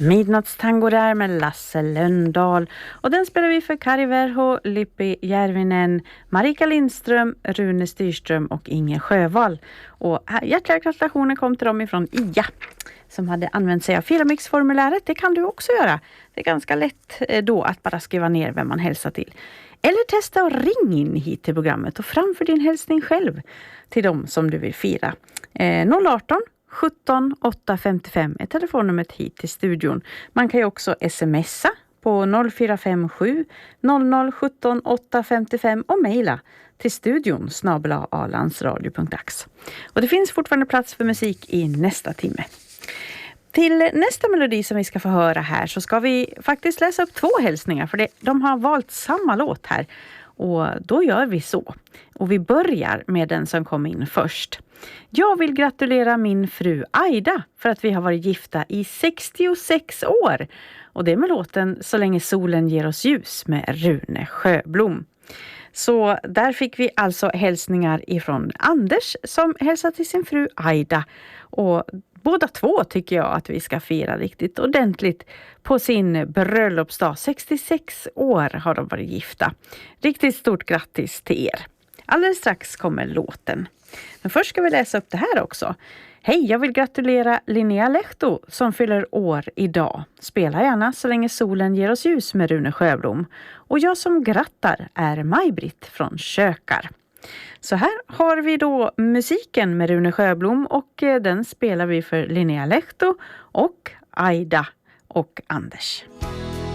Midnattstango där med Lasse Lönndahl. Och den spelar vi för Kari Verho, Lippi Järvinen, Marika Lindström, Rune Styrström och Inge Sjövall. Och hjärtliga gratulationer kom till dem ifrån IA som hade använt sig av Filamix-formuläret. Det kan du också göra. Det är ganska lätt då att bara skriva ner vem man hälsar till. Eller testa och ring in hit till programmet och framför din hälsning själv till dem som du vill fira. 018 17 855 är telefonnumret hit till studion. Man kan ju också smsa på 0457 00 17 855 och mejla till studion @alandsradio.ax. Och det finns fortfarande plats för musik i nästa timme. Till nästa melodi som vi ska få höra här så ska vi faktiskt läsa upp 2 hälsningar för de har valt samma låt här. Och då gör vi så. Och vi börjar med den som kom in först. Jag vill gratulera min fru Aida för att vi har varit gifta i 66 år. Och det är med låten Så länge solen ger oss ljus med Rune Sjöblom. Så där fick vi alltså hälsningar ifrån Anders som hälsar till sin fru Aida. Och båda två tycker jag att vi ska fira riktigt ordentligt på sin bröllopsdag. 66 år har de varit gifta. Riktigt stort grattis till er. Alldeles strax kommer låten. Men först ska vi läsa upp det här också. Hej, jag vill gratulera Linnea Lehto som fyller år idag. Spela gärna Så länge solen ger oss ljus med Rune Sjöblom. Och jag som grattar är Maj-Britt från Kökar. Så här har vi då musiken med Rune Sjöblom och den spelar vi för Linnea Lehto och Aida och Anders.